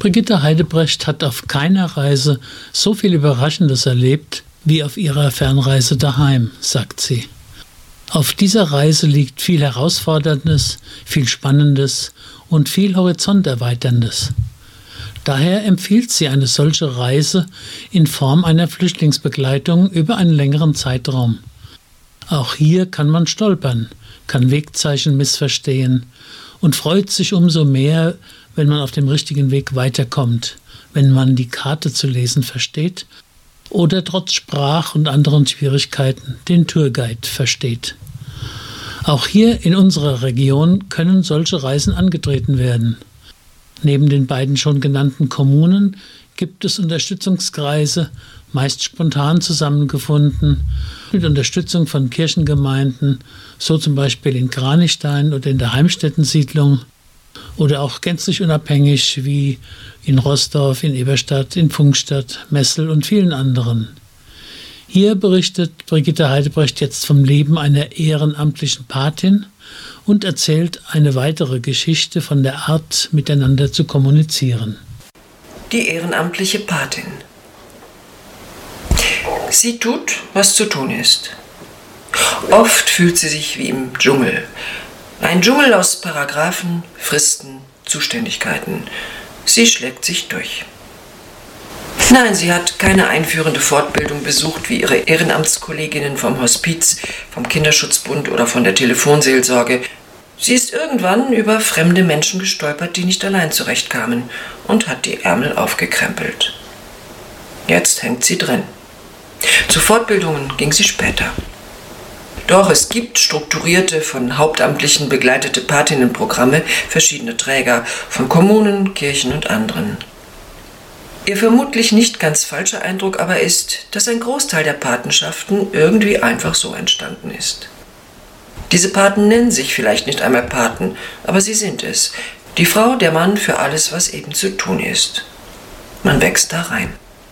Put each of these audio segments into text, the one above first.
Brigitte Heidebrecht hat auf keiner Reise so viel Überraschendes erlebt wie auf ihrer Fernreise daheim, sagt sie. Auf dieser Reise liegt viel Herausforderndes, viel Spannendes und viel Horizonterweiterndes. Daher empfiehlt sie eine solche Reise in Form einer Flüchtlingsbegleitung über einen längeren Zeitraum. Auch hier kann man stolpern, kann Wegzeichen missverstehen und freut sich umso mehr, wenn man auf dem richtigen Weg weiterkommt, wenn man die Karte zu lesen versteht oder trotz Sprach- und anderen Schwierigkeiten den Tourguide versteht. Auch hier in unserer Region können solche Reisen angetreten werden. Neben den beiden schon genannten Kommunen gibt es Unterstützungskreise, meist spontan zusammengefunden, mit Unterstützung von Kirchengemeinden, so zum Beispiel in Kranichstein oder in der Heimstättensiedlung, oder auch gänzlich unabhängig wie in Roßdorf, in Eberstadt, in Pfungstadt, Messel und vielen anderen. Hier berichtet Brigitte Heidebrecht jetzt vom Leben einer ehrenamtlichen Patin und erzählt eine weitere Geschichte von der Art, miteinander zu kommunizieren. Die ehrenamtliche Patin. Sie tut, was zu tun ist. Oft fühlt sie sich wie im Dschungel. Ein Dschungel aus Paragraphen, Fristen, Zuständigkeiten. Sie schlägt sich durch. Nein, sie hat keine einführende Fortbildung besucht wie ihre Ehrenamtskolleginnen vom Hospiz, vom Kinderschutzbund oder von der Telefonseelsorge. Sie ist irgendwann über fremde Menschen gestolpert, die nicht allein zurechtkamen, und hat die Ärmel aufgekrempelt. Jetzt hängt sie drin. Zu Fortbildungen ging sie später. Doch es gibt strukturierte, von Hauptamtlichen begleitete Patinnenprogramme verschiedener Träger, von Kommunen, Kirchen und anderen. Ihr vermutlich nicht ganz falscher Eindruck aber ist, dass ein Großteil der Patenschaften irgendwie einfach so entstanden ist. Diese Paten nennen sich vielleicht nicht einmal Paten, aber sie sind es. Die Frau, der Mann für alles, was eben zu tun ist. Man wächst da rein.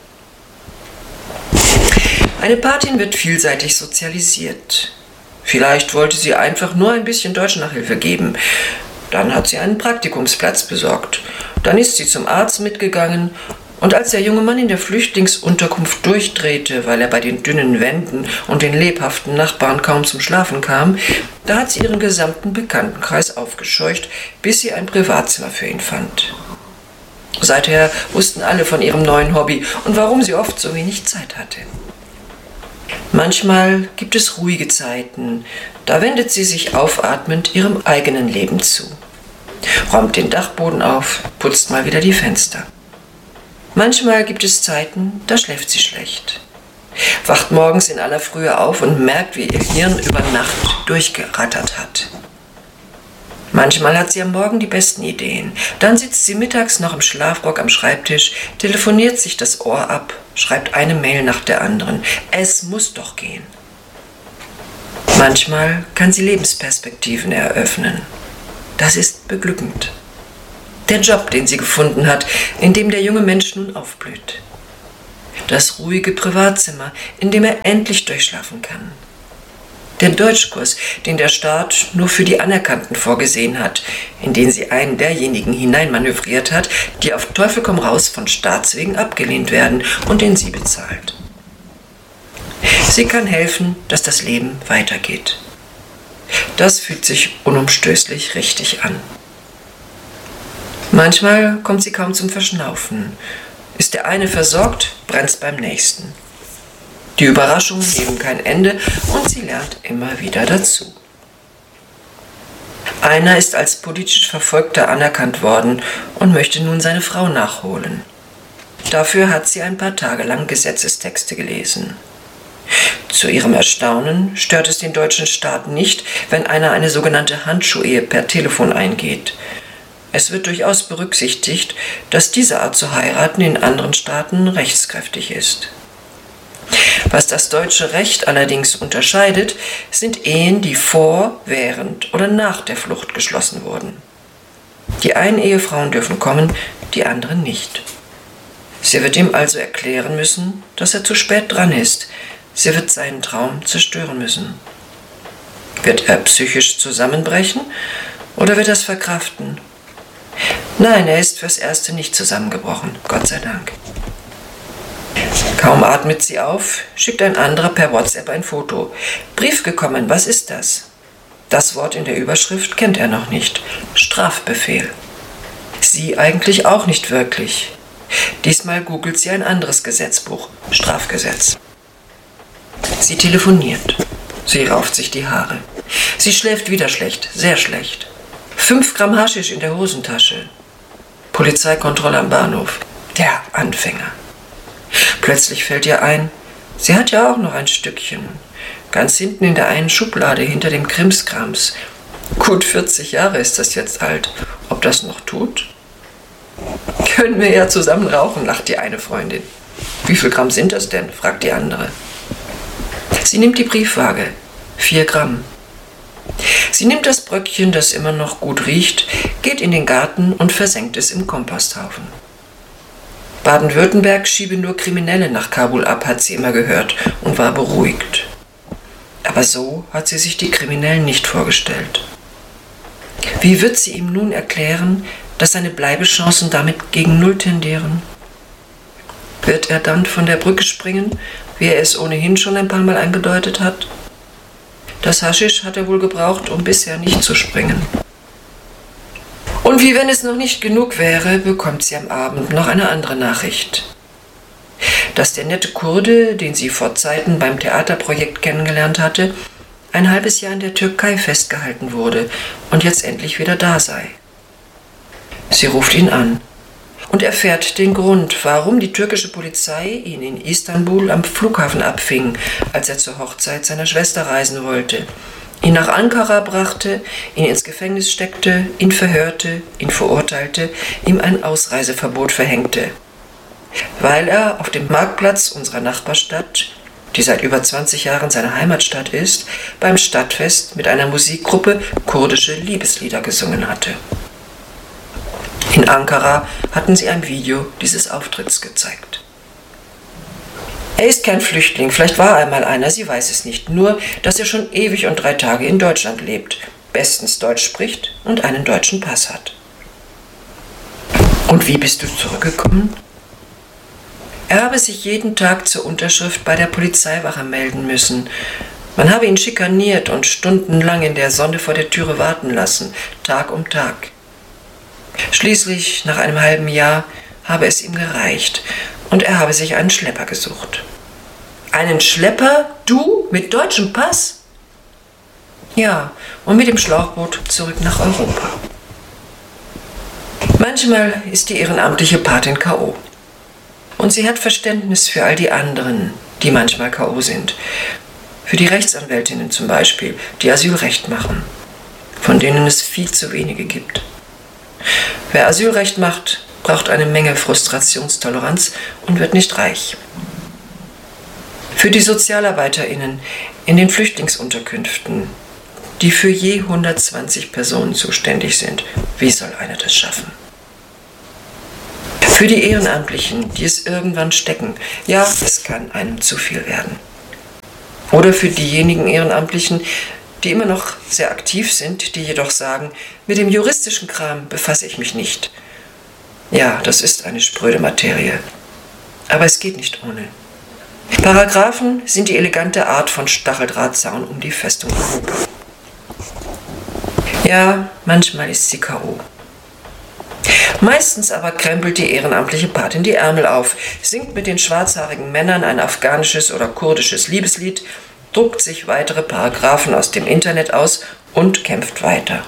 Eine Patin wird vielseitig sozialisiert. Vielleicht wollte sie einfach nur ein bisschen Deutschnachhilfe geben. Dann hat sie einen Praktikumsplatz besorgt. Dann ist sie zum Arzt mitgegangen. Und als der junge Mann in der Flüchtlingsunterkunft durchdrehte, weil er bei den dünnen Wänden und den lebhaften Nachbarn kaum zum Schlafen kam, da hat sie ihren gesamten Bekanntenkreis aufgescheucht, bis sie ein Privatzimmer für ihn fand. Seither wussten alle von ihrem neuen Hobby und warum sie oft so wenig Zeit hatte. Manchmal gibt es ruhige Zeiten, da wendet sie sich aufatmend ihrem eigenen Leben zu. Räumt den Dachboden auf, putzt mal wieder die Fenster. Manchmal gibt es Zeiten, da schläft sie schlecht. Wacht morgens in aller Frühe auf und merkt, wie ihr Hirn über Nacht durchgerattert hat. Manchmal hat sie am Morgen die besten Ideen. Dann sitzt sie mittags noch im Schlafrock am Schreibtisch, telefoniert sich das Ohr ab, schreibt eine Mail nach der anderen. Es muss doch gehen. Manchmal kann sie Lebensperspektiven eröffnen. Das ist beglückend. Der Job, den sie gefunden hat, in dem der junge Mensch nun aufblüht. Das ruhige Privatzimmer, in dem er endlich durchschlafen kann. Der Deutschkurs, den der Staat nur für die Anerkannten vorgesehen hat, in den sie einen derjenigen hineinmanövriert hat, die auf Teufel komm raus von Staatswegen abgelehnt werden und den sie bezahlt. Sie kann helfen, dass das Leben weitergeht. Das fühlt sich unumstößlich richtig an. Manchmal kommt sie kaum zum Verschnaufen. Ist der eine versorgt, brennt's beim nächsten. Die Überraschungen nehmen kein Ende und sie lernt immer wieder dazu. Einer ist als politisch Verfolgter anerkannt worden und möchte nun seine Frau nachholen. Dafür hat sie ein paar Tage lang Gesetzestexte gelesen. Zu ihrem Erstaunen stört es den deutschen Staat nicht, wenn einer eine sogenannte Handschuhehe per Telefon eingeht. Es wird durchaus berücksichtigt, dass diese Art zu heiraten in anderen Staaten rechtskräftig ist. Was das deutsche Recht allerdings unterscheidet, sind Ehen, die vor, während oder nach der Flucht geschlossen wurden. Die einen Ehefrauen dürfen kommen, die anderen nicht. Sie wird ihm also erklären müssen, dass er zu spät dran ist. Sie wird seinen Traum zerstören müssen. Wird er psychisch zusammenbrechen oder wird er es verkraften? Nein, er ist fürs Erste nicht zusammengebrochen, Gott sei Dank. Kaum atmet sie auf, schickt ein anderer per WhatsApp ein Foto. Brief gekommen, was ist das? Das Wort in der Überschrift kennt er noch nicht. Strafbefehl. Sie eigentlich auch nicht wirklich. Diesmal googelt sie ein anderes Gesetzbuch, Strafgesetz. Sie telefoniert. Sie rauft sich die Haare. Sie schläft wieder schlecht, sehr schlecht. 5 Gramm Haschisch in der Hosentasche. Polizeikontrolle am Bahnhof. Der Anfänger. Plötzlich fällt ihr ein, sie hat ja auch noch ein Stückchen. Ganz hinten in der einen Schublade hinter dem Krimskrams. Gut 40 Jahre ist das jetzt alt. Ob das noch tut? Können wir ja zusammen rauchen, lacht die eine Freundin. Wie viel Gramm sind das denn? Fragt die andere. Sie nimmt die Briefwaage. 4 Gramm. Sie nimmt das Bröckchen, das immer noch gut riecht, geht in den Garten und versenkt es im Komposthaufen. Baden-Württemberg schiebe nur Kriminelle nach Kabul ab, hat sie immer gehört und war beruhigt. Aber so hat sie sich die Kriminellen nicht vorgestellt. Wie wird sie ihm nun erklären, dass seine Bleibechancen damit gegen Null tendieren? Wird er dann von der Brücke springen, wie er es ohnehin schon ein paar Mal angedeutet hat? Das Haschisch hat er wohl gebraucht, um bisher nicht zu springen. Und wie wenn es noch nicht genug wäre, bekommt sie am Abend noch eine andere Nachricht. Dass der nette Kurde, den sie vor Zeiten beim Theaterprojekt kennengelernt hatte, ein halbes Jahr in der Türkei festgehalten wurde und jetzt endlich wieder da sei. Sie ruft ihn an und erfährt den Grund, warum die türkische Polizei ihn in Istanbul am Flughafen abfing, als er zur Hochzeit seiner Schwester reisen wollte, ihn nach Ankara brachte, ihn ins Gefängnis steckte, ihn verhörte, ihn verurteilte, ihm ein Ausreiseverbot verhängte. Weil er auf dem Marktplatz unserer Nachbarstadt, die seit über 20 Jahren seine Heimatstadt ist, beim Stadtfest mit einer Musikgruppe kurdische Liebeslieder gesungen hatte. In Ankara hatten sie ein Video dieses Auftritts gezeigt. Er ist kein Flüchtling, vielleicht war er einmal einer, sie weiß es nicht, nur, dass er schon ewig und 3 Tage in Deutschland lebt, bestens Deutsch spricht und einen deutschen Pass hat. Und wie bist du zurückgekommen? Er habe sich jeden Tag zur Unterschrift bei der Polizeiwache melden müssen. Man habe ihn schikaniert und stundenlang in der Sonne vor der Türe warten lassen, Tag um Tag. Schließlich, nach einem halben Jahr, habe es ihm gereicht und er habe sich einen Schlepper gesucht. Einen Schlepper? Du? Mit deutschem Pass? Ja, und mit dem Schlauchboot zurück nach Europa. Manchmal ist die ehrenamtliche Patin K.O. Und sie hat Verständnis für all die anderen, die manchmal K.O. sind. Für die Rechtsanwältinnen zum Beispiel, die Asylrecht machen, von denen es viel zu wenige gibt. Wer Asylrecht macht, braucht eine Menge Frustrationstoleranz und wird nicht reich. Für die SozialarbeiterInnen in den Flüchtlingsunterkünften, die für je 120 Personen zuständig sind, wie soll einer das schaffen? Für die Ehrenamtlichen, die es irgendwann stecken, ja, es kann einem zu viel werden. Oder für diejenigen Ehrenamtlichen, die immer noch sehr aktiv sind, die jedoch sagen, mit dem juristischen Kram befasse ich mich nicht. Ja, das ist eine spröde Materie. Aber es geht nicht ohne. Paragraphen sind die elegante Art von Stacheldrahtzaun um die Festung Europa. Ja, manchmal ist sie K.O. Meistens aber krempelt die ehrenamtliche Patin die Ärmel auf, singt mit den schwarzhaarigen Männern ein afghanisches oder kurdisches Liebeslied, druckt sich weitere Paragraphen aus dem Internet aus und kämpft weiter.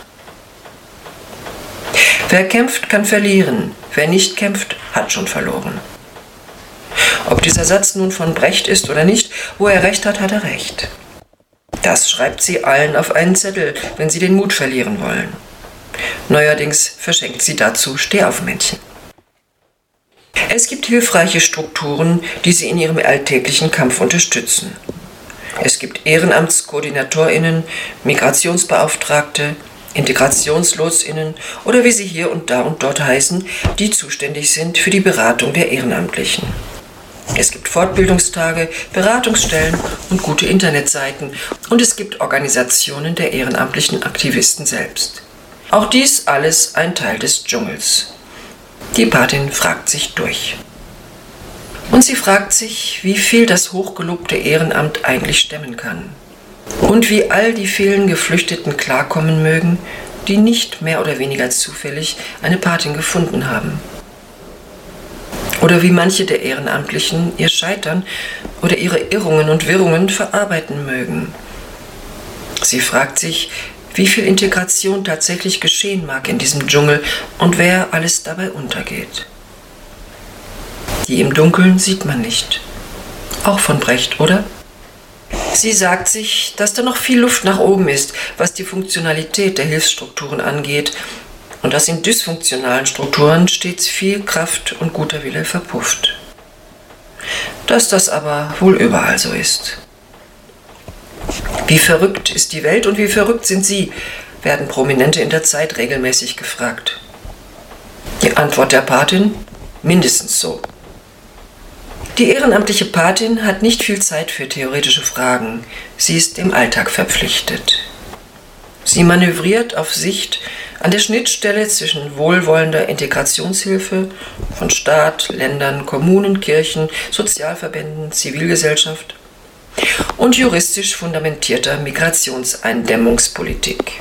Wer kämpft, kann verlieren. Wer nicht kämpft, hat schon verloren. Ob dieser Satz nun von Brecht ist oder nicht, wo er recht hat, hat er recht. Das schreibt sie allen auf einen Zettel, wenn sie den Mut verlieren wollen. Neuerdings verschenkt sie dazu Stehaufmännchen. Es gibt hilfreiche Strukturen, die sie in ihrem alltäglichen Kampf unterstützen. Es gibt EhrenamtskoordinatorInnen, Migrationsbeauftragte, IntegrationslotsInnen oder wie sie hier und da und dort heißen, die zuständig sind für die Beratung der Ehrenamtlichen. Es gibt Fortbildungstage, Beratungsstellen und gute Internetseiten und es gibt Organisationen der ehrenamtlichen Aktivisten selbst. Auch dies alles ein Teil des Dschungels. Die Patin fragt sich durch. Und sie fragt sich, wie viel das hochgelobte Ehrenamt eigentlich stemmen kann. Und wie all die vielen Geflüchteten klarkommen mögen, die nicht mehr oder weniger zufällig eine Patin gefunden haben. Oder wie manche der Ehrenamtlichen ihr Scheitern oder ihre Irrungen und Wirrungen verarbeiten mögen. Sie fragt sich, wie viel Integration tatsächlich geschehen mag in diesem Dschungel und wer alles dabei untergeht. Die im Dunkeln sieht man nicht. Auch von Brecht, oder? Sie sagt sich, dass da noch viel Luft nach oben ist, was die Funktionalität der Hilfsstrukturen angeht und dass in dysfunktionalen Strukturen stets viel Kraft und guter Wille verpufft. Dass das aber wohl überall so ist. Wie verrückt ist die Welt und wie verrückt sind Sie, werden Prominente in der Zeit regelmäßig gefragt. Die Antwort der Patin? Mindestens so. Die ehrenamtliche Patin hat nicht viel Zeit für theoretische Fragen. Sie ist dem Alltag verpflichtet. Sie manövriert auf Sicht an der Schnittstelle zwischen wohlwollender Integrationshilfe von Staat, Ländern, Kommunen, Kirchen, Sozialverbänden, Zivilgesellschaft und juristisch fundamentierter Migrationseindämmungspolitik.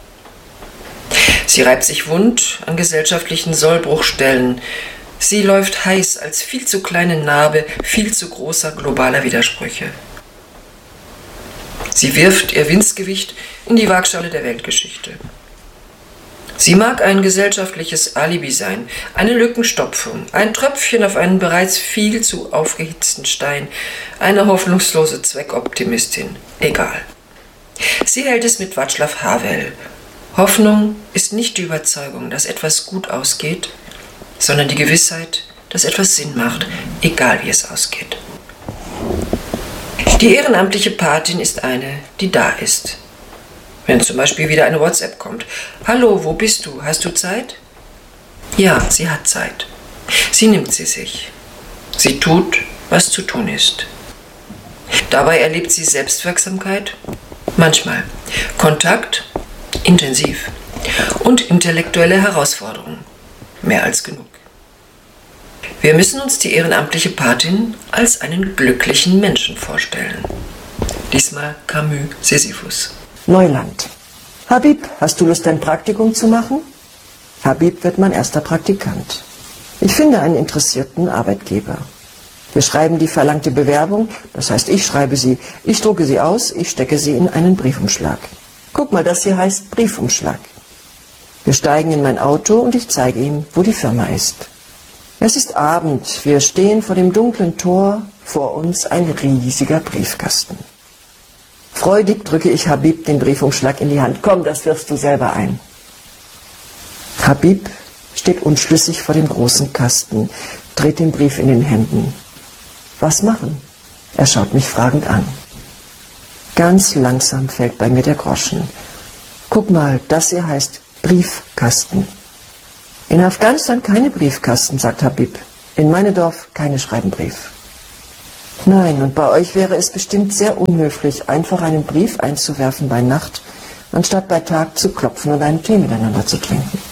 Sie reibt sich wund an gesellschaftlichen Sollbruchstellen. Sie läuft heiß als viel zu kleine Narbe viel zu großer globaler Widersprüche. Sie wirft ihr Winzgewicht in die Waagschale der Weltgeschichte. Sie mag ein gesellschaftliches Alibi sein, eine Lückenstopfung, ein Tröpfchen auf einen bereits viel zu aufgehitzten Stein, eine hoffnungslose Zweckoptimistin. Egal. Sie hält es mit Václav Havel. Hoffnung ist nicht die Überzeugung, dass etwas gut ausgeht, sondern die Gewissheit, dass etwas Sinn macht, egal wie es ausgeht. Die ehrenamtliche Patin ist eine, die da ist. Wenn zum Beispiel wieder eine WhatsApp kommt. Hallo, wo bist du? Hast du Zeit? Ja, sie hat Zeit. Sie nimmt sie sich. Sie tut, was zu tun ist. Dabei erlebt sie Selbstwirksamkeit, manchmal Kontakt, intensiv und intellektuelle Herausforderungen, mehr als genug. Wir müssen uns die ehrenamtliche Patin als einen glücklichen Menschen vorstellen. Diesmal Camus, Sisyphus. Neuland. Habib, hast du Lust, ein Praktikum zu machen? Habib wird mein erster Praktikant. Ich finde einen interessierten Arbeitgeber. Wir schreiben die verlangte Bewerbung, das heißt, ich schreibe sie, ich drucke sie aus, ich stecke sie in einen Briefumschlag. Guck mal, das hier heißt Briefumschlag. Wir steigen in mein Auto und ich zeige ihm, wo die Firma ist. Es ist Abend, wir stehen vor dem dunklen Tor, vor uns ein riesiger Briefkasten. Freudig drücke ich Habib den Briefumschlag in die Hand. Komm, das wirfst du selber ein. Habib steht unschlüssig vor dem großen Kasten, dreht den Brief in den Händen. Was machen? Er schaut mich fragend an. Ganz langsam fällt bei mir der Groschen. Guck mal, das hier heißt Briefkasten. In Afghanistan keine Briefkasten, sagt Habib. In meinem Dorf keine schreiben Brief. Nein, und bei euch wäre es bestimmt sehr unhöflich, einfach einen Brief einzuwerfen bei Nacht, anstatt bei Tag zu klopfen und einen Tee miteinander zu trinken.